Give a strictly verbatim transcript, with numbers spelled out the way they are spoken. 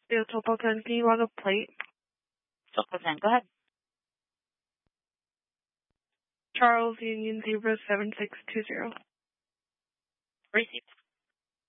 Steel Topo ten, can you log a plate? Topo ten, go ahead. Charles Union Zebra seven six two zero. Received.